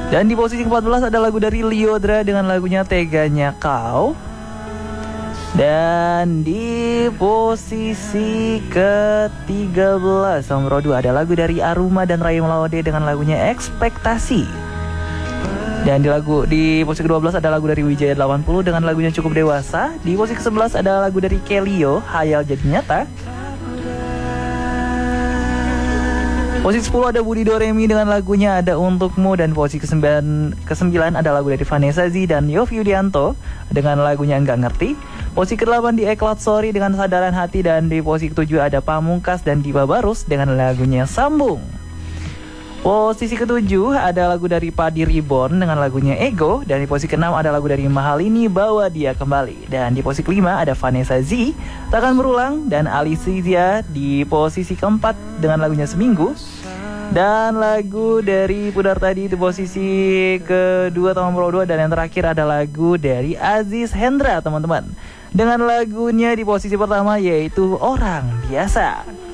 Dan di posisi ke-14 ada lagu dari Lyodra dengan lagunya Teganya Kau. Dan di posisi ke-13 nomor 2 ada lagu dari Aruma dan Ray Melawade dengan lagunya Ekspektasi. Dan di posisi ke-12 ada lagu dari Wijaya 80 dengan lagunya Cukup Dewasa. Di posisi ke-11 ada lagu dari Kelio, Hayal Jadi Nyata. Posisi 10 ada Budi Doremi dengan lagunya Ada Untukmu. Dan posisi ke-9 ada lagu dari Vanessa Z dan Yovie Widianto dengan lagunya Enggak Ngerti. Posisi ke-8 di Eklat Sorry dengan Sadaran Hati. Dan di posisi ke-7 ada Pamungkas dan Diva Barus dengan lagunya Sambung. Posisi ke-7 ada lagu dari Padi Reborn dengan lagunya Ego. Dan di posisi ke-6 ada lagu dari Mahalini Bawa Dia Kembali. Dan di posisi ke-5 ada Vanessa Z, Takkan Berulang. Dan Alicia di posisi ke-4 dengan lagunya Seminggu. Dan lagu dari Pudar Tadi di posisi ke-2 nomor 2. Dan yang terakhir ada lagu dari Aziz Hendra teman-teman, dengan lagunya di posisi pertama yaitu Orang Biasa.